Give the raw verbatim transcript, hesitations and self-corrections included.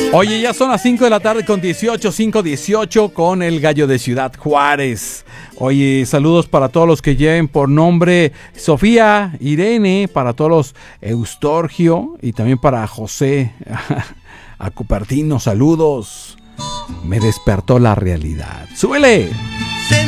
Oye, ya son las cinco de la tarde con dieciocho, cinco dieciocho con el Gallo de Ciudad Juárez. Oye, saludos para todos los que lleven por nombre Sofía, Irene, para todos los Eustorgio y también para José, a Cupertino, saludos. Me despertó la realidad. ¡Súbele!